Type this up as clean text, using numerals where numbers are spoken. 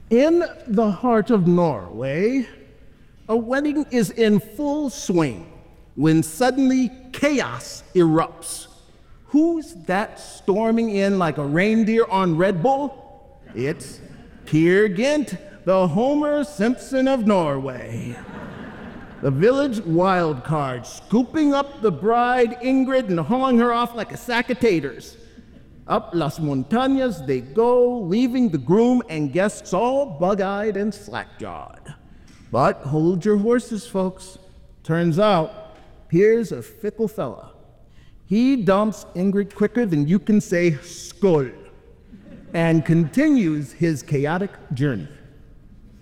In the heart of Norway, a wedding is in full swing when suddenly chaos erupts. Who's that storming in like a reindeer on Red Bull? It's Peer Gynt, the Homer Simpson of Norway. The village wild card, scooping up the bride Ingrid and hauling her off like a sack of taters. Up Las Montañas they go, leaving the groom and guests all bug-eyed and slack-jawed. But hold your horses, folks. Turns out, Pierre's a fickle fella. He dumps Ingrid quicker than you can say skål, and continues his chaotic journey.